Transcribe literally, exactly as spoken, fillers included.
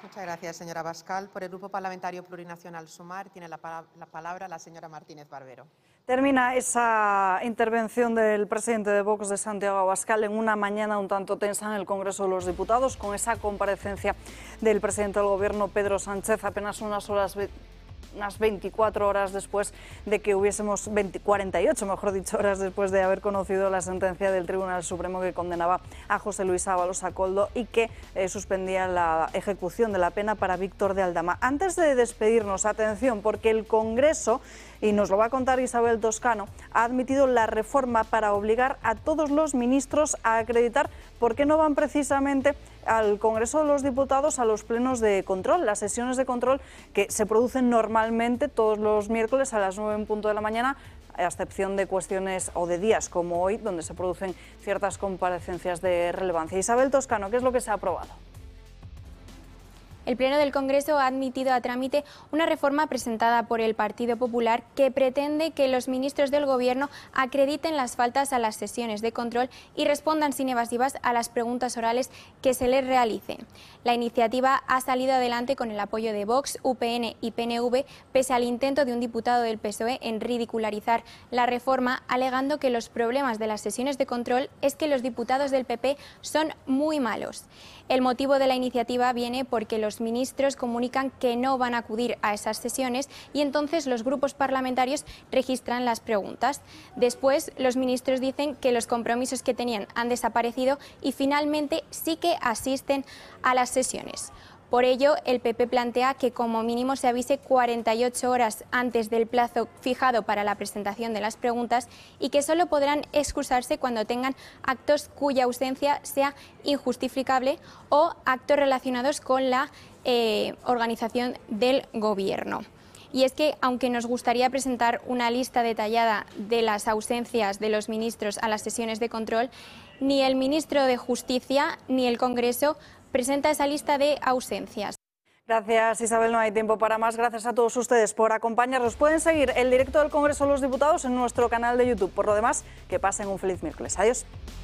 Muchas gracias, señora Abascal. Por el Grupo Parlamentario Plurinacional Sumar tiene la, pa la palabra la señora Martínez Barbero. Termina esa intervención del presidente de Vox, de Santiago Abascal, en una mañana un tanto tensa en el Congreso de los Diputados, con esa comparecencia del presidente del Gobierno, Pedro Sánchez, apenas unas horas... unas veinticuatro horas después de que hubiésemos, veinte, cuarenta y ocho mejor dicho, horas después de haber conocido la sentencia del Tribunal Supremo que condenaba a José Luis Ábalos a Koldo y que eh, suspendía la ejecución de la pena para Víctor de Aldama. Antes de despedirnos, atención, porque el Congreso, y nos lo va a contar Isabel Toscano, ha admitido la reforma para obligar a todos los ministros a acreditar por qué no van precisamente al Congreso de los Diputados a los plenos de control, las sesiones de control que se producen normalmente todos los miércoles a las nueve en punto de la mañana, a excepción de cuestiones o de días como hoy, donde se producen ciertas comparecencias de relevancia. Isabel Toscano, ¿qué es lo que se ha aprobado? El Pleno del Congreso ha admitido a trámite una reforma presentada por el Partido Popular que pretende que los ministros del Gobierno acrediten las faltas a las sesiones de control y respondan sin evasivas a las preguntas orales que se les realicen. La iniciativa ha salido adelante con el apoyo de Vox, U P N y P N V, pese al intento de un diputado del P S O E en ridicularizar la reforma, alegando que los problemas de las sesiones de control es que los diputados del P P son muy malos. El motivo de la iniciativa viene porque los ministros comunican que no van a acudir a esas sesiones y entonces los grupos parlamentarios registran las preguntas. Después, los ministros dicen que los compromisos que tenían han desaparecido y finalmente sí que asisten a las sesiones. Por ello, el P P plantea que como mínimo se avise cuarenta y ocho horas antes del plazo fijado para la presentación de las preguntas y que solo podrán excusarse cuando tengan actos cuya ausencia sea injustificable o actos relacionados con la eh, organización del Gobierno. Y es que, aunque nos gustaría presentar una lista detallada de las ausencias de los ministros a las sesiones de control, ni el ministro de Justicia ni el Congreso presenta esa lista de ausencias. Gracias, Isabel. No hay tiempo para más. Gracias a todos ustedes por acompañarnos. Pueden seguir el directo del Congreso de los Diputados en nuestro canal de YouTube. Por lo demás, que pasen un feliz miércoles. Adiós.